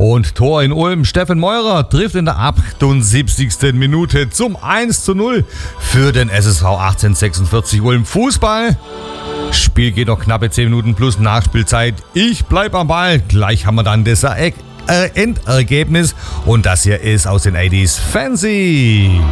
Und Tor in Ulm. Steffen Meurer trifft in der 78. Minute zum 1:0 für den SSV 1846 Ulm. Fußball. Spiel geht noch knappe 10 Minuten plus Nachspielzeit. Ich bleib am Ball. Gleich haben wir dann das Endergebnis. Und das hier ist aus den 80s Fancy.